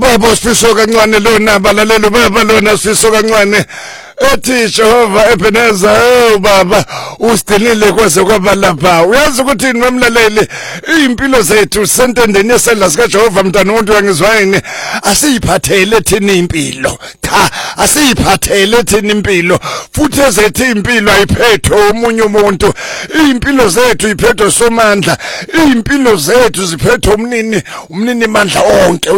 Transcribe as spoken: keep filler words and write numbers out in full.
ubaba sifiso kancane lona balalelo baba lona sifiso kancane ethi Jehova Ebeneza oh baba usidilile kwaze kwaba lapha uyazi ukuthi nomlaleli impilo zethu sentendeni yesandla sika Jehova mntana umuntu wangizwayini asiyiphathele thina impilo cha asiyiphathele thina impilo futhi ezethu impilo ayiphethwe umunye umuntu impilo zethu iphethwe somandla impilo zethu ziphethwe umnini umnini mandla onke